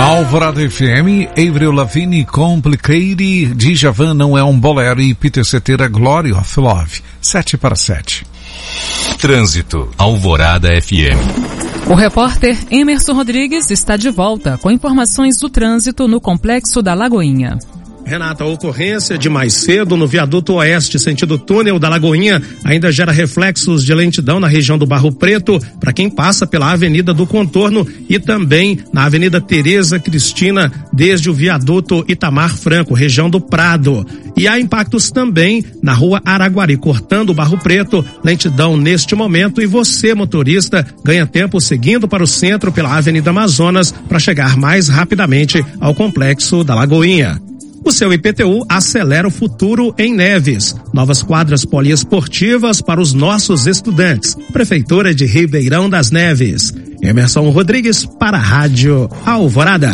Alvorada FM, Avril Lavigne, Complicated, Djavan Não É um Bolero e Peter Cetera, Glory of Love. 7:07. Trânsito, Alvorada FM. O repórter Emerson Rodrigues está de volta com informações do trânsito no Complexo da Lagoinha. Renata, a ocorrência de mais cedo no viaduto oeste, sentido túnel da Lagoinha, ainda gera reflexos de lentidão na região do Barro Preto, para quem passa pela Avenida do Contorno e também na Avenida Tereza Cristina, desde o viaduto Itamar Franco, região do Prado. E há impactos também na rua Araguari, cortando o Barro Preto, lentidão neste momento, e você, motorista, ganha tempo seguindo para o centro pela Avenida Amazonas para chegar mais rapidamente ao Complexo da Lagoinha. O seu IPTU acelera o futuro em Neves. Novas quadras poliesportivas para os nossos estudantes. Prefeitura de Ribeirão das Neves. Emerson Rodrigues para a Rádio Alvorada.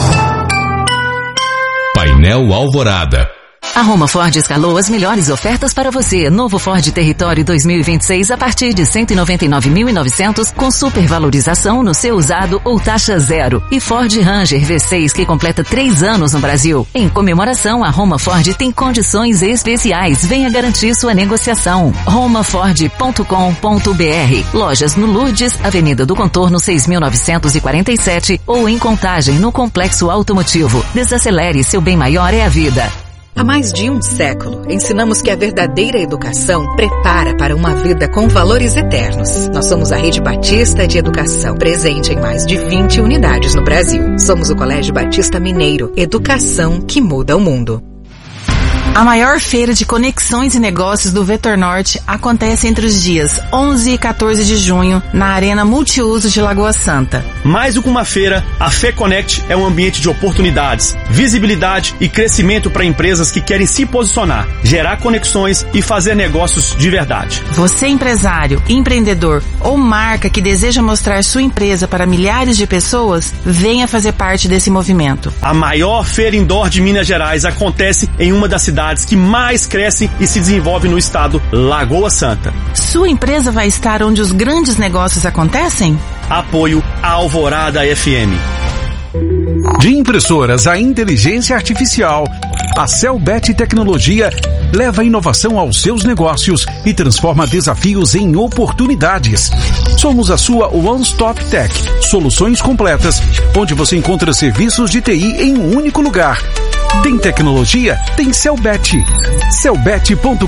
Painel Alvorada. A Roma Ford escalou as melhores ofertas para você. Novo Ford Território 2026 a partir de 199.900 com supervalorização no seu usado ou taxa zero. E Ford Ranger V6 que completa 3 anos no Brasil. Em comemoração, a Roma Ford tem condições especiais. Venha garantir sua negociação. romaford.com.br. Lojas no Lourdes, Avenida do Contorno 6.947 ou em Contagem no Complexo Automotivo. Desacelere, seu bem maior é a vida. Há mais de um século, ensinamos que a verdadeira educação prepara para uma vida com valores eternos. Nós somos a Rede Batista de Educação, presente em mais de 20 unidades no Brasil. Somos o Colégio Batista Mineiro, educação que muda o mundo. A maior feira de conexões e negócios do Vetor Norte acontece entre os dias 11 e 14 de junho na Arena Multiuso de Lagoa Santa. Mais do que uma feira, a FEConnect é um ambiente de oportunidades, visibilidade e crescimento para empresas que querem se posicionar, gerar conexões e fazer negócios de verdade. Você, empresário, empreendedor ou marca que deseja mostrar sua empresa para milhares de pessoas, venha fazer parte desse movimento. A maior feira indoor de Minas Gerais acontece em uma das cidades que mais crescem e se desenvolvem no estado, Lagoa Santa. Sua empresa vai estar onde os grandes negócios acontecem? Apoio Alvorada FM. De impressoras à inteligência artificial, a Celbet Tecnologia leva a inovação aos seus negócios e transforma desafios em oportunidades. Somos a sua One Stop Tech, soluções completas, onde você encontra serviços de TI em um único lugar. Tem tecnologia? Tem Celbet. Celbet.com.br.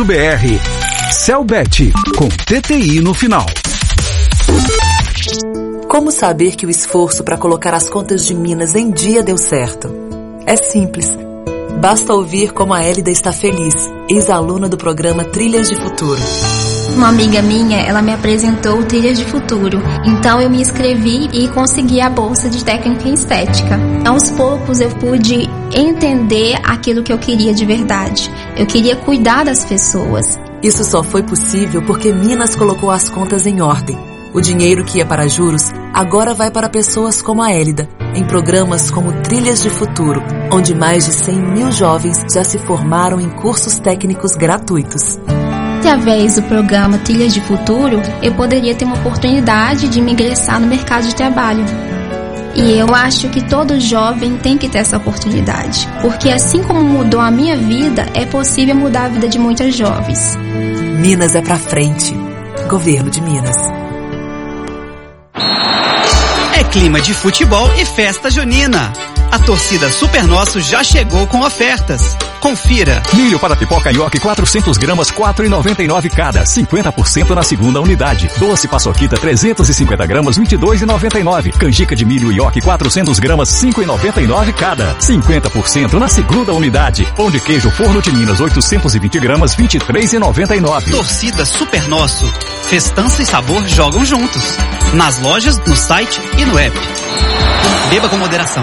Celbet, com TTI no final. Como saber que o esforço para colocar as contas de Minas em dia deu certo? É simples. Basta ouvir como a Hélida está feliz, ex-aluna do programa Trilhas de Futuro. Uma amiga minha, ela me apresentou Trilhas de Futuro. Então eu me inscrevi e consegui a bolsa de técnica em estética. Aos poucos eu pude entender aquilo que eu queria de verdade. Eu queria cuidar das pessoas. Isso só foi possível porque Minas colocou as contas em ordem. O dinheiro que ia para juros agora vai para pessoas como a Hélida, em programas como Trilhas de Futuro, onde mais de 100 mil jovens já se formaram em cursos técnicos gratuitos. Através do programa Trilhas de Futuro, eu poderia ter uma oportunidade de me ingressar no mercado de trabalho. E eu acho que todo jovem tem que ter essa oportunidade, porque assim como mudou a minha vida, é possível mudar a vida de muitas jovens. Minas é pra frente. Governo de Minas. É clima de futebol e festa junina. A torcida Super Nosso já chegou com ofertas. Confira. Milho para pipoca Yoki 400 gramas, 4,99 cada. 50% na segunda unidade. Doce paçoquita 350 gramas, 22,99. Canjica de milho Yoki 400 gramas, 5,99 cada. 50% na segunda unidade. Pão de queijo Forno de Minas 820 gramas, 23,99. Torcida Super Nosso. Festança e sabor jogam juntos. Nas lojas, no site e no app. Beba com moderação.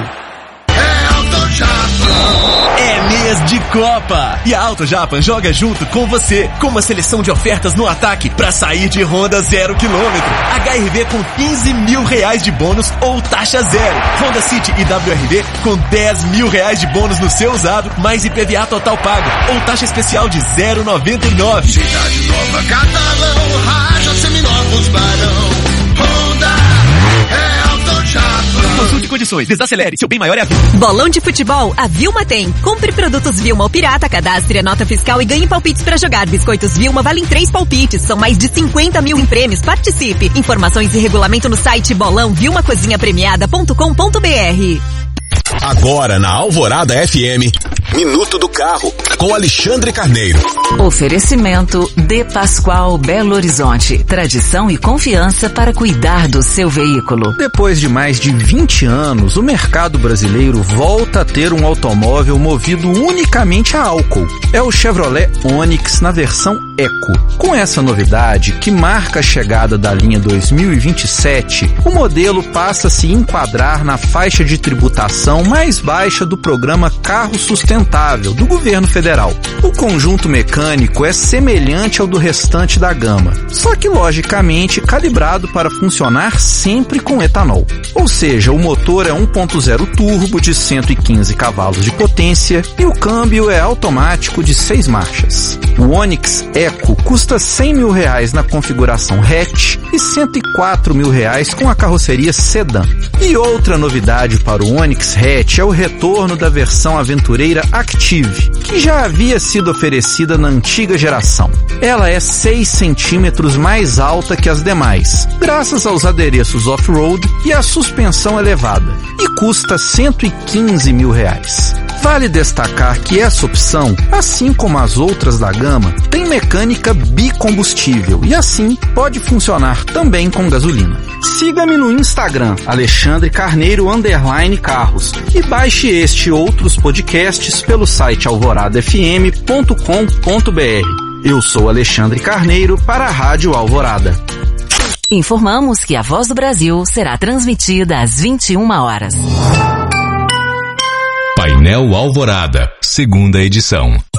É mês de Copa e a Auto Japan joga junto com você, com uma seleção de ofertas no ataque para sair de Honda 0 km. HRV com 15 mil reais de bônus ou taxa zero. Honda City e WRV com 10 mil reais de bônus no seu usado, mais IPVA total pago ou taxa especial de 0,99. Cidade Nova, Catalão, Raja, Seminovos, Barão, Honda, é Auto Japan. Consulte condições. Desacelere, seu bem maior é a vida. Bolão de futebol, a Vilma tem. Compre produtos Vilma ou Pirata, cadastre a nota fiscal e ganhe palpites para jogar. Biscoitos Vilma valem 3 palpites. São mais de 50 mil em prêmios. Participe. Informações e regulamento no site bolãovilmacozinhapremiada.com.br. Agora na Alvorada FM, Minuto do Carro, com Alexandre Carneiro. Oferecimento De Pascoal Belo Horizonte. Tradição e confiança para cuidar do seu veículo. Depois de mais de 20 anos, o mercado brasileiro volta a ter um automóvel movido unicamente a álcool. É o Chevrolet Onix na versão Eco. Com essa novidade, que marca a chegada da linha 2027, o modelo passa a se enquadrar na faixa de tributação mais baixa do programa Carro Sustentável do governo federal. O conjunto mecânico é semelhante ao do restante da gama, só que logicamente calibrado para funcionar sempre com etanol. Ou seja, o motor é 1.0 turbo de 115 cavalos de potência e o câmbio é automático de 6 marchas. O Onix Eco custa R$100 mil na configuração hatch e R$104 mil com a carroceria sedã. E outra novidade para o Onix hatch é o retorno da versão aventureira Active, que já havia sido oferecida na antiga geração. Ela é 6 centímetros mais alta que as demais, graças aos adereços off-road e à suspensão elevada, e custa R$115 mil. Vale destacar que essa opção, assim como as outras da gama, tem mecânica bicombustível e assim pode funcionar também com gasolina. Siga-me no Instagram, Alexandre Carneiro _carros, e baixe este e outros podcasts pelo site alvoradafm.com.br. Eu sou Alexandre Carneiro para a Rádio Alvorada. Informamos que a Voz do Brasil será transmitida às 21 horas. Painel Alvorada, segunda edição.